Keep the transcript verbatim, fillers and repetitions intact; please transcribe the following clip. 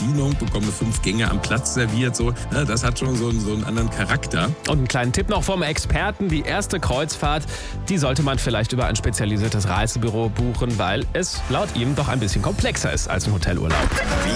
Bedienung, bekomme fünf Gänge am Platz serviert. So, ne, das hat schon so, so einen anderen Charakter. Und einen kleinen Tipp noch vom Experten. Die erste Kreuzfahrt, die sollte man vielleicht über ein spezialisiertes Reisebüro buchen, weil es laut ihm doch ein bisschen komplexer ist als ein Hotelurlaub.